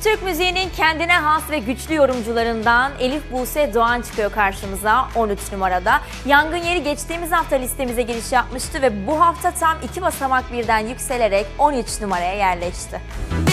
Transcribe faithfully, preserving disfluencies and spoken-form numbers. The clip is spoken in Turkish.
Türk müziğinin kendine has ve güçlü yorumcularından Elif Buse Doğan çıkıyor karşımıza on üç numarada. Yangın Yeri geçtiğimiz hafta listemize giriş yapmıştı ve bu hafta tam iki basamak birden yükselerek on üç numaraya yerleşti.